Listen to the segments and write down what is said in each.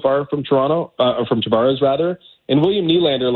far from Toronto, or from Tavares rather. And William Nylander,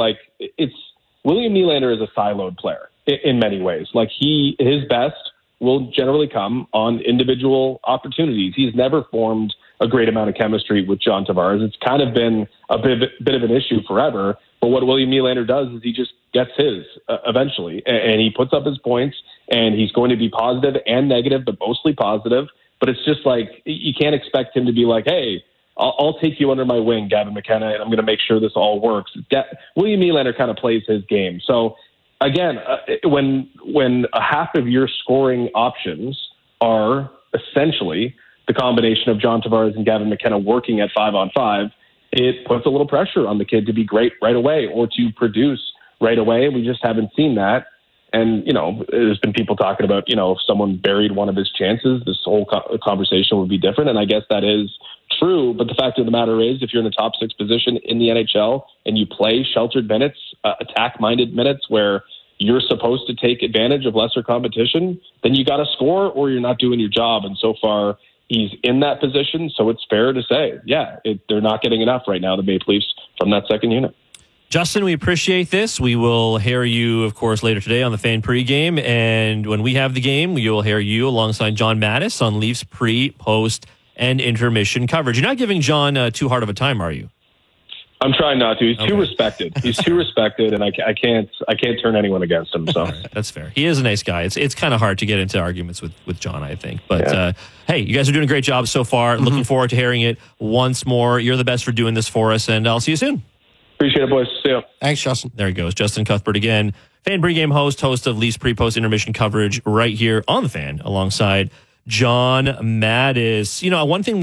William Nylander is a siloed player in many ways. Like his best will generally come on individual opportunities. He's never formed a great amount of chemistry with John Tavares. It's kind of been a bit of an issue forever. But what William Nylander does is he just gets his eventually, and he puts up his points, and he's going to be positive and negative, but mostly positive. But it's just like you can't expect him to be like, hey, I'll take you under my wing, Gavin McKenna, and I'm going to make sure this all works. William Nylander kind of plays his game. So, again, when a half of your scoring options are essentially the combination of John Tavares and Gavin McKenna working at 5-on-5, it puts a little pressure on the kid to be great right away or to produce right away. We just haven't seen that. And, there's been people talking about, if someone buried one of his chances, this whole conversation would be different. And I guess that is true. But the fact of the matter is, if you're in the top 6 position in the NHL and you play sheltered minutes, attack-minded minutes where you're supposed to take advantage of lesser competition, then you got to score or you're not doing your job. And so far, he's in that position. So it's fair to say, they're not getting enough right now, the Maple Leafs, from that second unit. Justin, we appreciate this. We will hear you, of course, later today on the Fan pregame. And when we have the game, we will hear you alongside John Mattis on Leafs pre, post, and intermission coverage. You're not giving John too hard of a time, are you? I'm trying not to. He's too respected. He's too respected, and I can't turn anyone against him. So right, that's fair. He is a nice guy. It's kind of hard to get into arguments with John, I think. But hey, you guys are doing a great job so far. Mm-hmm. Looking forward to hearing it once more. You're the best for doing this for us, and I'll see you soon. Appreciate it, boys. See you. Thanks, Justin. There he goes. Justin Cuthbert again. Fan pregame host of Leafs pre-post intermission coverage right here on the Fan alongside John Mattis. One thing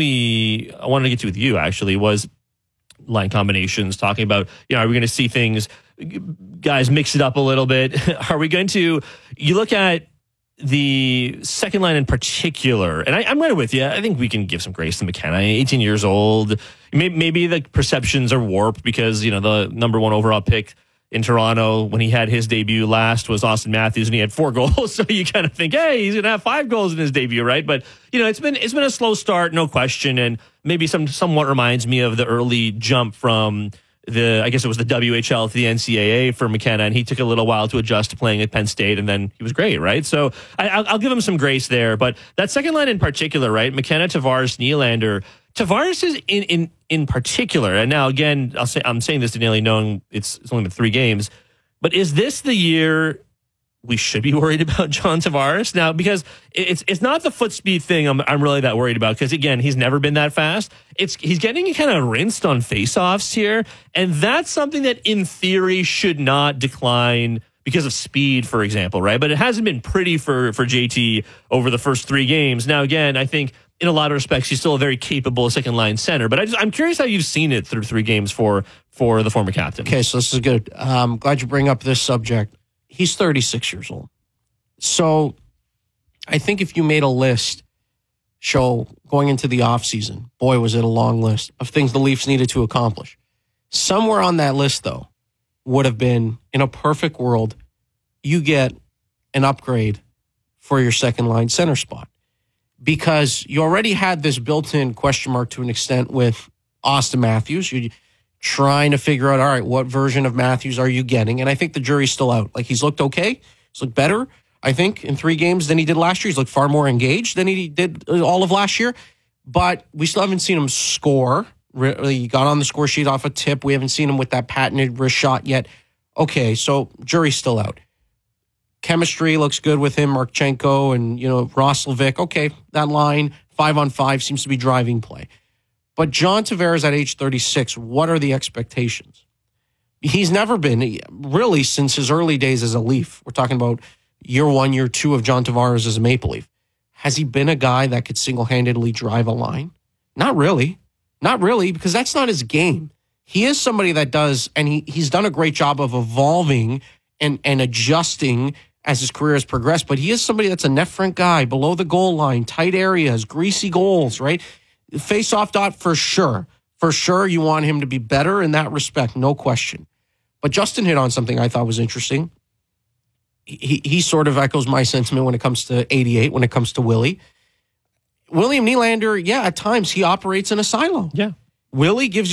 I wanted to get to with you actually was line combinations, talking about, are we going to see things, guys, mix it up a little bit? Are we going to, you look at the second line in particular, and I'm right with you. I think we can give some grace to McKenna, 18 years old. Maybe the perceptions are warped because, the number 1 overall pick in Toronto when he had his debut last was Austin Matthews, and he had 4 goals. So you kind of think, hey, he's going to have 5 goals in his debut, right? But it's been a slow start, no question, and maybe somewhat reminds me of the early jump from I guess it was the WHL to the NCAA for McKenna, and he took a little while to adjust to playing at Penn State, and then he was great, right? So I'll give him some grace there. But that second line in particular, right? McKenna, Tavares, Nylander. Tavares is in particular, and now again, I'm saying this to Neely knowing it's only been 3 games, but is this the year we should be worried about John Tavares now? Because it's not the foot speed thing I'm really that worried about, because again, he's never been that fast. He's getting kind of rinsed on faceoffs here, and that's something that in theory should not decline because of speed, for example, right? But it hasn't been pretty for JT over the first 3 games. Now again, I think in a lot of respects, he's still a very capable second line center. But I'm curious how you've seen it through 3 games for the former captain. Okay, so this is good. Glad you bring up this subject. He's 36 years old. So I think if you made a list going into the offseason, boy, was it a long list of things the Leafs needed to accomplish. Somewhere on that list, though, would have been, in a perfect world, you get an upgrade for your second line center spot. Because you already had this built-in question mark to an extent with Austin Matthews. You're trying to figure out, all right, what version of Matthews are you getting? And I think the jury's still out. Like, he's looked okay. He's looked better, I think, in 3 games than he did last year. He's looked far more engaged than he did all of last year. But we still haven't seen him score. He got on the score sheet off a tip. We haven't seen him with that patented wrist shot yet. Okay, so jury's still out. Chemistry looks good with him, Marchenko and, Roslovic. Okay, that line, 5-on-5 seems to be driving play. But John Tavares at age 36, what are the expectations? He's never been, really, since his early days as a Leaf. We're talking about year 1, year 2 of John Tavares as a Maple Leaf. Has he been a guy that could single-handedly drive a line? Not really. Not really, because that's not his game. He is somebody that does, and he's done a great job of evolving and adjusting as his career has progressed, but he is somebody that's a net front guy, below the goal line, tight areas, greasy goals, right? Face-off dot for sure. For sure, you want him to be better in that respect, no question. But Justin hit on something I thought was interesting. He sort of echoes my sentiment when it comes to 88, when it comes to Willie. William Nylander, at times he operates in a silo. Yeah. Willie gives you